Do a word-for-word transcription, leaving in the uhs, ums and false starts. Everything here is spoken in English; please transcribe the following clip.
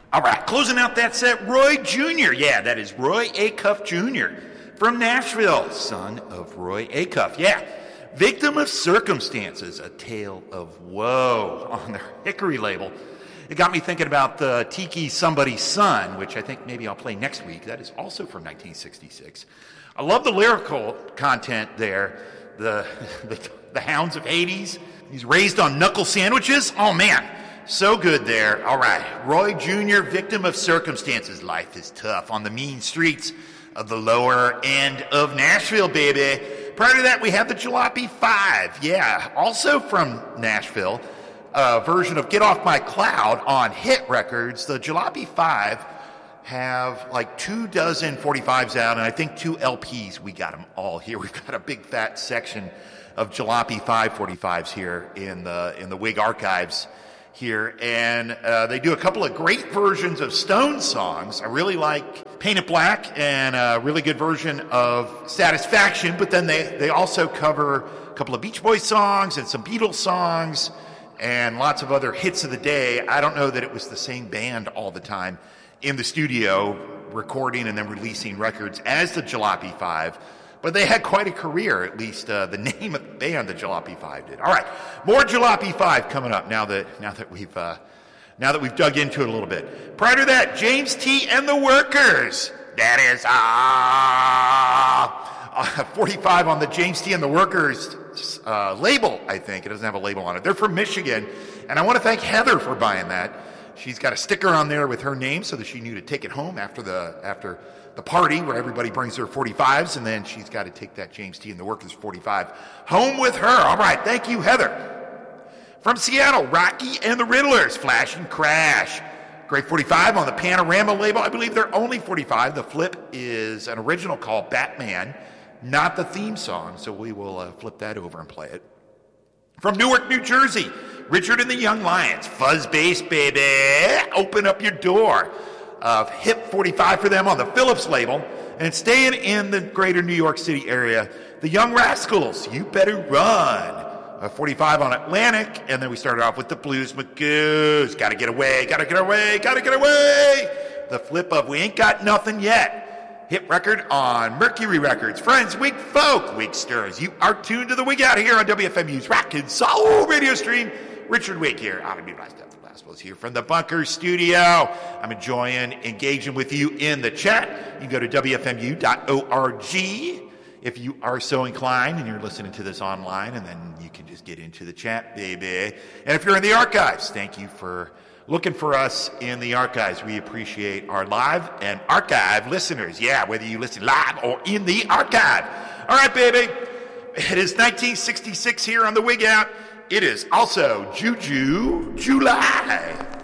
All right, closing out that set, Roy Junior Yeah, that is Roy Acuff Junior from Nashville, son of Roy Acuff. Yeah, Victim of Circumstances, A Tale of Woe on their Hickory label. It got me thinking about the Tiki Somebody's Son, which I think maybe I'll play next week. That is also from nineteen sixty-six. I love the lyrical content there. The, the, the Hounds of Hades. He's raised on knuckle sandwiches. Oh, man. So good there. All right. Roy Junior, Victim of Circumstances. Life is tough on the mean streets of the lower end of Nashville, baby. Prior to that, we have the Jalopy Five. Yeah, also from Nashville. A version of Get Off My Cloud on Hit Records. The Jalopy Five have like two dozen forty-fives out, and I think two L Ps. We got them all here. We've got a big fat section of Jalopy Five forty-fives here in the in the Wig archives here, and uh, they do a couple of great versions of Stone songs. I really like Paint It Black and a really good version of Satisfaction, but then they, they also cover a couple of Beach Boys songs and some Beatles songs and lots of other hits of the day. I don't know that it was the same band all the time in the studio recording and then releasing records as the Jalopy Five, but they had quite a career, at least uh, the name of the band, the Jalopy Five did. All right, more Jalopy Five coming up now that now that we've uh, now that we've dug into it a little bit. Prior to that, James T. and the Workers. That is ah uh, forty-five on the James T. and the Workers uh, label. I think it doesn't have a label on it. They're from Michigan, and I want to thank Heather for buying that. She's got a sticker on there with her name so that she knew to take it home after the after the party where everybody brings their forty-fives, and then she's got to take that James T. and the Workers forty-five home with her. All right, thank you, Heather. From Seattle, Rocky and the Riddlers, Flash and Crash. Great forty-five on the Panorama label. I believe they're only forty-five. The flip is an original called Batman, not the theme song, so we will uh, flip that over and play it. From Newark, New Jersey, Richard and the Young Lions, Fuzz Bass, baby, open up your door. Of Hip forty-five for them on the Phillips label. And staying in the greater New York City area, the Young Rascals, You Better Run. A forty-five on Atlantic, and then we started off with the Blues Magoos. Gotta get away, gotta get away, gotta get away. The flip of We Ain't Got Nothing Yet. Hit record on Mercury Records. Friends, Wig Folk, Wig Stirs. You are tuned to the Wig out here on W F M U's Rock and Soul radio stream. Richard Wig here. I'm going to be blessed up. Was here from the Bunker Studio. I'm enjoying engaging with you in the chat. You can go to W F M U dot org if you are so inclined and you're listening to this online, and then you can just get into the chat, baby. And if you're in the archives, thank you for looking for us in the archives. We appreciate our live and archive listeners. Yeah, whether you listen live or in the archive. All right, baby. It is nineteen sixty-six here on the Wig Out. It is also Juju July.